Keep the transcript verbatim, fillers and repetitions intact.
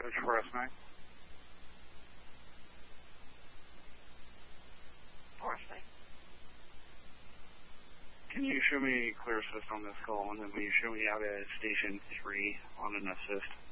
Search for S nine. Forest Lake. Can you show me clear assist on this call, and then will you show me out at station three on an assist?